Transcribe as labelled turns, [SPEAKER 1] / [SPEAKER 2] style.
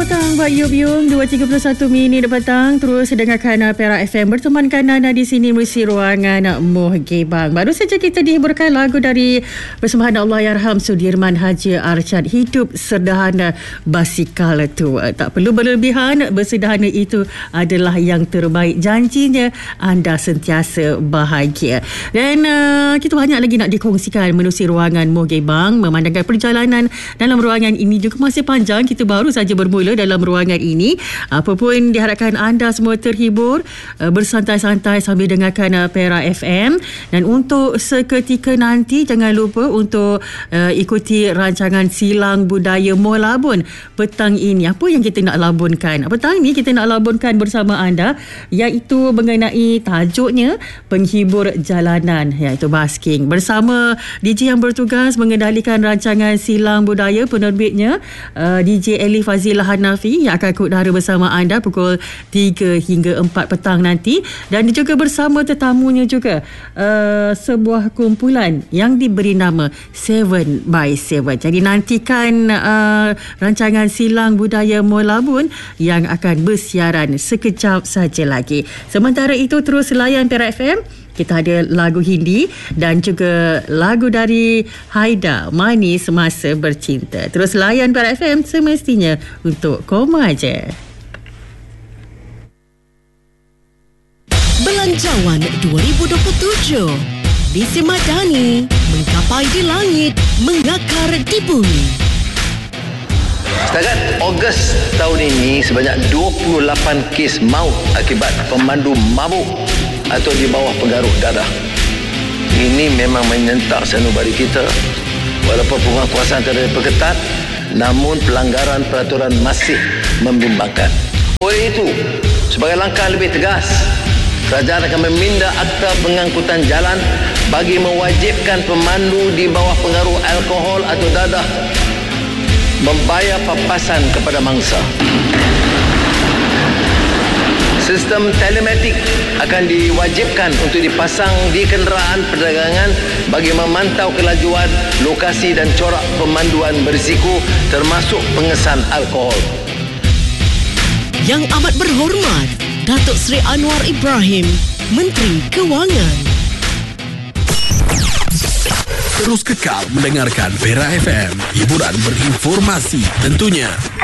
[SPEAKER 1] petang buat Yub-Yub 2.31 minit petang. Terus dengarkan Perak FM bertemankan Nana di sini mengisi ruangan Muhgebang. Baru saja kita dihiburkan lagu dari persembahan Allahyarham Sudirman Haji Arsyad, Hidup Sederhana Basikal Tua. Tak perlu berlebihan, bersederhana itu adalah yang terbaik. Janjinya anda sentiasa bahagia. Dan kita banyak lagi nak dikongsikan menerusi ruangan Muhgebang. Memandangkan perjalanan dalam ruangan ini juga masih panjang. Kita baru saja bermula dalam ruangan ini. Apapun diharapkan anda semua terhibur, bersantai-santai sambil dengarkan Perak FM. Dan untuk seketika nanti jangan lupa untuk ikuti rancangan Silang Budaya Molabun petang ini. Apa yang kita nak labunkan? Petang ini kita nak labunkan bersama anda, iaitu mengenai tajuknya penghibur jalanan, iaitu basking. Bersama DJ yang bertugas mengendalikan rancangan Silang Budaya, penerbitnya DJ Eli Fazilah Hanafi, yang akan kudara bersama anda pukul 3 hingga 4 petang nanti. Dan juga bersama tetamunya juga sebuah kumpulan yang diberi nama 7 by 7. Jadi nantikan rancangan Silang Budaya Molabun yang akan bersiaran sekejap saja lagi. Sementara itu terus layan Perak FM. Kita ada lagu Hindi dan juga lagu dari Haida, Manis Masa Bercinta. Terus layan Perak FM semestinya untuk koma aja.
[SPEAKER 2] Belanjawan 2027. Lise Madani, menggapai di langit, mengakar di bumi.
[SPEAKER 3] Setakat Ogos tahun ini, sebanyak 28 kes maut akibat pemandu mabuk atau di bawah pengaruh dadah. Ini memang menyentak sanubari kita. Walaupun penguasaan terlalu ketat, namun pelanggaran peraturan masih membimbangkan. Oleh itu, sebagai langkah lebih tegas, kerajaan akan meminda Akta Pengangkutan Jalan bagi mewajibkan pemandu di bawah pengaruh alkohol atau dadah membayar papasan kepada mangsa. Sistem telematik akan diwajibkan untuk dipasang di kenderaan perdagangan bagi memantau kelajuan, lokasi dan corak pemanduan berisiko termasuk pengesan alkohol.
[SPEAKER 2] Yang amat berhormat, Datuk Seri Anwar Ibrahim, Menteri Kewangan.
[SPEAKER 4] Terus kekal mendengarkan Perak FM, hiburan berinformasi tentunya.